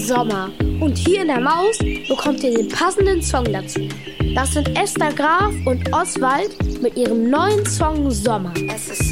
Sommer. Und hier in der Maus bekommt ihr den passenden Song dazu. Das sind Esther Graf und Oswald mit ihrem neuen Song Sommer.